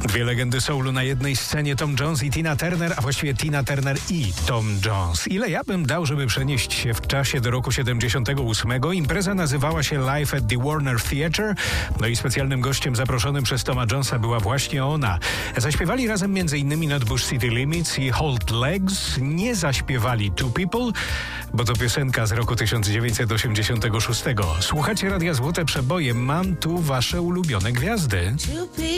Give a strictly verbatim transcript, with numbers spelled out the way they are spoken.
Dwie legendy soulu na jednej scenie, Tom Jones i Tina Turner, a właściwie Tina Turner i Tom Jones. Ile ja bym dał, żeby przenieść się w czasie do roku siedemdziesiątego ósmego? Impreza nazywała się Live at the Warner Theatre, no i specjalnym gościem zaproszonym przez Toma Jonesa była właśnie ona. Zaśpiewali razem m.in. Nutbush City Limits i Hold Legs. Nie zaśpiewali Two People, bo to piosenka z roku tysiąc dziewięćset osiemdziesiątego szóstego. Słuchacie Radia Złote Przeboje, mam tu wasze ulubione gwiazdy.